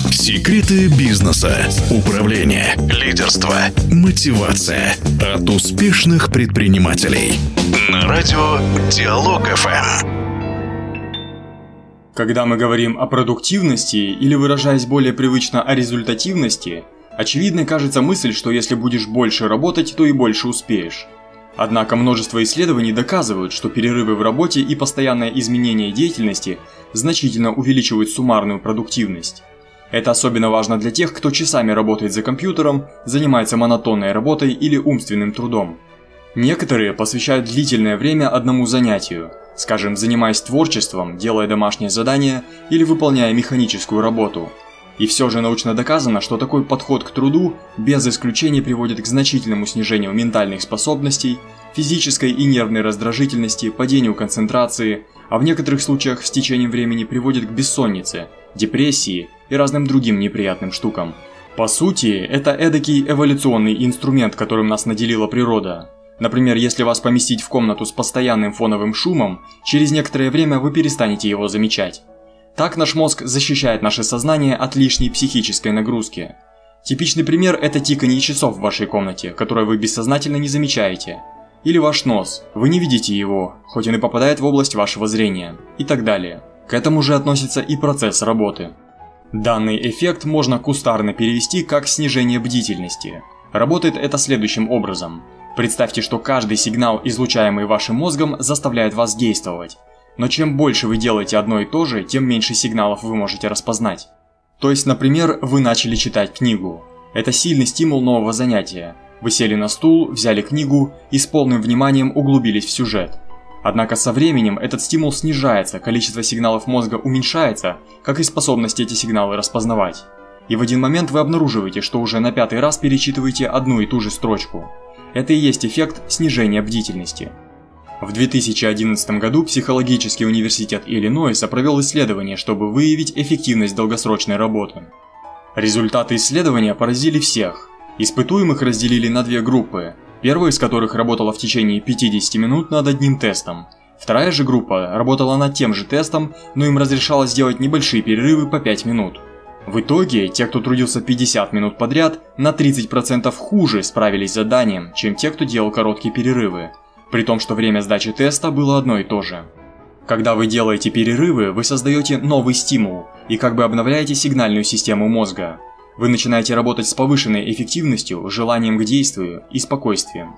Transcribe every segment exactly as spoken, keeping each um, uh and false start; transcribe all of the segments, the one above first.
Секреты бизнеса, управления, лидерства, мотивация от успешных предпринимателей. На радио Диалог-ФМ. Когда мы говорим о продуктивности или, выражаясь более привычно, о результативности, очевидной кажется мысль, что если будешь больше работать, то и больше успеешь. Однако множество исследований доказывают, что перерывы в работе и постоянное изменение деятельности значительно увеличивают суммарную продуктивность. Это особенно важно для тех, кто часами работает за компьютером, занимается монотонной работой или умственным трудом. Некоторые посвящают длительное время одному занятию, скажем, занимаясь творчеством, делая домашние задания или выполняя механическую работу. И все же научно доказано, что такой подход к труду без исключения приводит к значительному снижению ментальных способностей, физической и нервной раздражительности, падению концентрации, а в некоторых случаях с течением времени приводит к бессоннице, депрессии и разным другим неприятным штукам. По сути, это эдакий эволюционный инструмент, которым нас наделила природа. Например, если вас поместить в комнату с постоянным фоновым шумом, через некоторое время вы перестанете его замечать. Так наш мозг защищает наше сознание от лишней психической нагрузки. Типичный пример – это тиканье часов в вашей комнате, которое вы бессознательно не замечаете. Или ваш нос, вы не видите его, хоть он и попадает в область вашего зрения, и так далее. К этому же относится и процесс работы. Данный эффект можно кустарно перевести как снижение бдительности. Работает это следующим образом. Представьте, что каждый сигнал, излучаемый вашим мозгом, заставляет вас действовать. Но чем больше вы делаете одно и то же, тем меньше сигналов вы можете распознать. То есть, например, вы начали читать книгу. Это сильный стимул нового занятия. Вы сели на стул, взяли книгу и с полным вниманием углубились в сюжет. Однако со временем этот стимул снижается, количество сигналов мозга уменьшается, как и способность эти сигналы распознавать. И в один момент вы обнаруживаете, что уже на пятый раз перечитываете одну и ту же строчку. Это и есть эффект снижения бдительности. В две тысячи одиннадцатом году психологический университет Иллинойса провел исследование, чтобы выявить эффективность долгосрочной работы. Результаты исследования поразили всех. Испытуемых разделили на две группы, первая из которых работала в течение пятидесяти минут над одним тестом. Вторая же группа работала над тем же тестом, но им разрешалось сделать небольшие перерывы по пять минут. В итоге, те, кто трудился пятьдесят минут подряд, на тридцать процентов хуже справились с заданием, чем те, кто делал короткие перерывы. При том, что время сдачи теста было одно и то же. Когда вы делаете перерывы, вы создаете новый стимул и как бы обновляете сигнальную систему мозга. Вы начинаете работать с повышенной эффективностью, желанием к действию и спокойствием.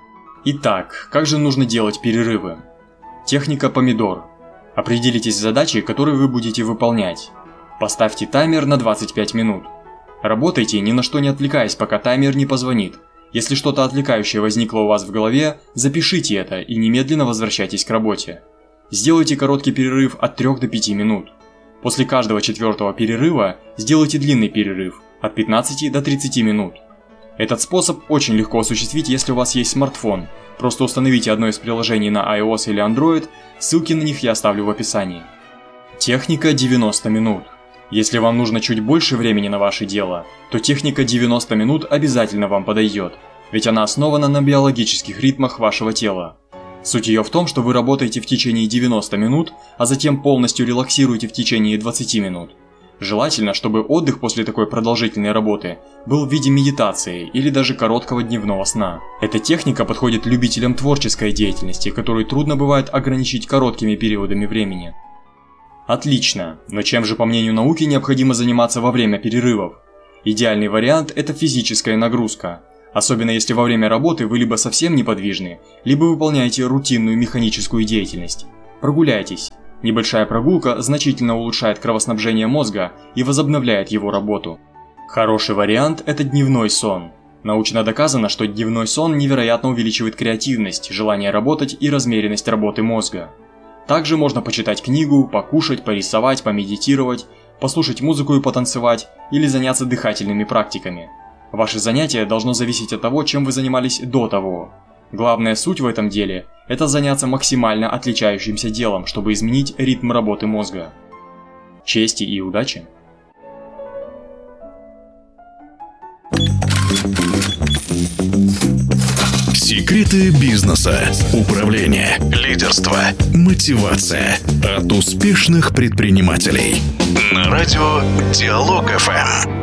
Итак, как же нужно делать перерывы? Техника помидор. Определитесь с задачей, которую вы будете выполнять. Поставьте таймер на двадцать пять минут. Работайте, ни на что не отвлекаясь, пока таймер не позвонит. Если что-то отвлекающее возникло у вас в голове, запишите это и немедленно возвращайтесь к работе. Сделайте короткий перерыв от трёх до пяти минут. После каждого четвертого перерыва сделайте длинный перерыв от пятнадцати до тридцати минут. Этот способ очень легко осуществить, если у вас есть смартфон. Просто установите одно из приложений на iOS или Android, ссылки на них я оставлю в описании. Техника девяносто минут. Если вам нужно чуть больше времени на ваше дело, то техника девяносто минут обязательно вам подойдет, ведь она основана на биологических ритмах вашего тела. Суть ее в том, что вы работаете в течение девяноста минут, а затем полностью релаксируете в течение двадцати минут. Желательно, чтобы отдых после такой продолжительной работы был в виде медитации или даже короткого дневного сна. Эта техника подходит любителям творческой деятельности, которую трудно бывает ограничить короткими периодами времени. Отлично, но чем же, по мнению науки, необходимо заниматься во время перерывов? Идеальный вариант – это физическая нагрузка. Особенно если во время работы вы либо совсем неподвижны, либо выполняете рутинную механическую деятельность. Прогуляйтесь. Небольшая прогулка значительно улучшает кровоснабжение мозга и возобновляет его работу. Хороший вариант – это дневной сон. Научно доказано, что дневной сон невероятно увеличивает креативность, желание работать и размеренность работы мозга. Также можно почитать книгу, покушать, порисовать, помедитировать, послушать музыку и потанцевать или заняться дыхательными практиками. Ваше занятие должно зависеть от того, чем вы занимались до того. Главная суть в этом деле – это заняться максимально отличающимся делом, чтобы изменить ритм работы мозга. Чести и удачи! Секреты бизнеса, управления, лидерства, мотивация от успешных предпринимателей. На радио Диалог эф эм.